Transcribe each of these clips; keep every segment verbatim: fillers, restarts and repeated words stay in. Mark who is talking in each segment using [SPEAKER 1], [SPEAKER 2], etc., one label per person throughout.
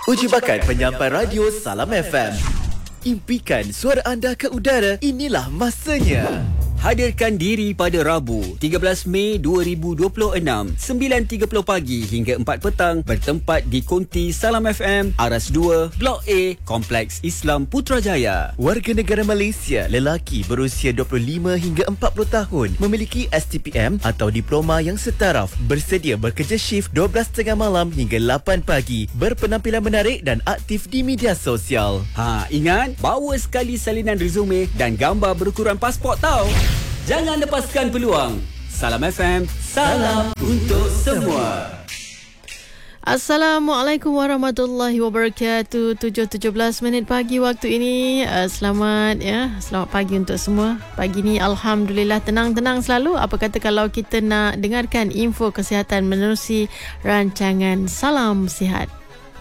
[SPEAKER 1] Uji bakat penyampai radio Salam F M. Impikan suara anda ke udara. Inilah masanya.
[SPEAKER 2] Hadirkan diri pada Rabu, tiga belas Mei dua ribu dua puluh enam, sembilan tiga puluh pagi hingga empat petang bertempat di Konti Salam F M, Aras dua, Blok A, Kompleks Islam Putrajaya.
[SPEAKER 1] Warga negara Malaysia, lelaki berusia dua puluh lima hingga empat puluh tahun, memiliki S T P M atau diploma yang setaraf, bersedia bekerja shift dua belas tiga puluh malam hingga lapan pagi, berpenampilan menarik dan aktif di media sosial.
[SPEAKER 2] Ha, ingat, bawa sekali salinan resume dan gambar berukuran pasport tau. Jangan lepaskan peluang. Salam F M, salam untuk semua.
[SPEAKER 3] Assalamualaikum warahmatullahi wabarakatuh. tujuh tujuh belas minit pagi waktu ini. uh, Selamat ya, selamat pagi untuk semua. Pagi ni alhamdulillah tenang-tenang selalu. Apa kata kalau kita nak dengarkan info kesihatan menerusi rancangan Salam Sihat.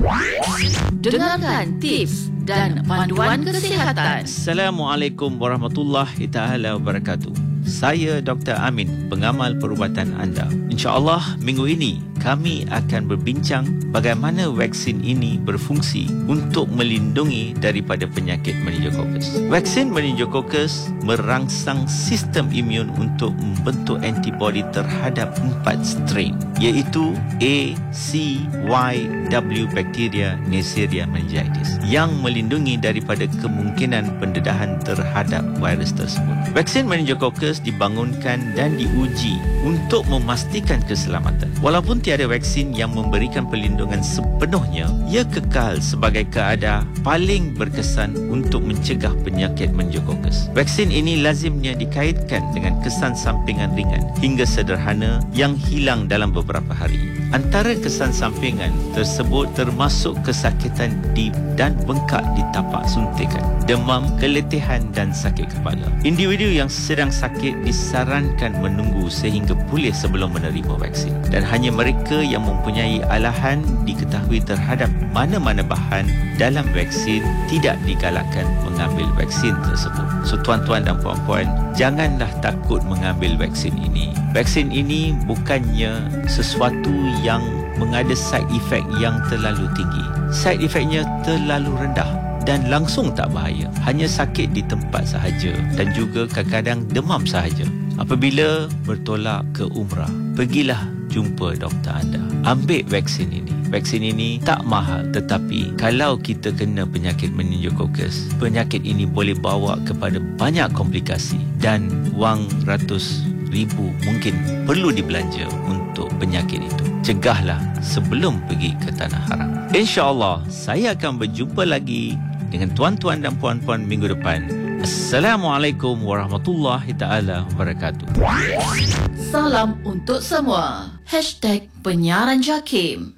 [SPEAKER 4] Dengarkan tips dan panduan kesihatan.
[SPEAKER 5] Assalamualaikum warahmatullahi taala wabarakatuh. Saya Doktor Amin, pengamal perubatan anda. InsyaAllah minggu ini kami akan berbincang bagaimana vaksin ini berfungsi untuk melindungi daripada penyakit meningokokus. Vaksin meningokokus merangsang sistem imun untuk membentuk antibodi terhadap empat strain, iaitu A, C, Y, W bakteria Neisseria meningitis yang melindungi daripada kemungkinan pendedahan terhadap virus tersebut. Vaksin meningokokus dibangunkan dan diuji untuk memastikan keselamatan. Walaupun tiada vaksin yang memberikan perlindungan sepenuhnya, ia kekal sebagai keadaan paling berkesan untuk mencegah penyakit meningokokus. Vaksin ini lazimnya dikaitkan dengan kesan sampingan ringan hingga sederhana yang hilang dalam beberapa hari. Antara kesan sampingan tersebut termasuk kesakitan di dan bengkak di tapak suntikan, demam, keletihan dan sakit kepala. Individu yang sedang sakit disarankan menunggu sehingga pulih sebelum menerima vaksin, dan hanya mereka yang mempunyai alahan diketahui terhadap mana-mana bahan dalam vaksin tidak digalakkan mengambil vaksin tersebut. So tuan-tuan dan puan-puan, janganlah takut mengambil vaksin ini. Vaksin ini bukannya sesuatu yang mengada side effect yang terlalu tinggi. Side effectnya terlalu rendah dan langsung tak bahaya. Hanya sakit di tempat sahaja dan juga kadang-kadang demam sahaja. Apabila bertolak ke umrah, pergilah jumpa doktor anda. Ambil vaksin ini. Vaksin ini tak mahal, tetapi kalau kita kena penyakit meningokokus, penyakit ini boleh bawa kepada banyak komplikasi dan wang ratus ribu mungkin perlu dibelanja untuk penyakit itu. Cegahlah sebelum pergi ke tanah haram. InsyaAllah saya akan berjumpa lagi dengan tuan-tuan dan puan-puan minggu depan. Assalamualaikum warahmatullahi taala wabarakatuh.
[SPEAKER 4] Salam untuk semua. Hashtag Penyiaran Jakim.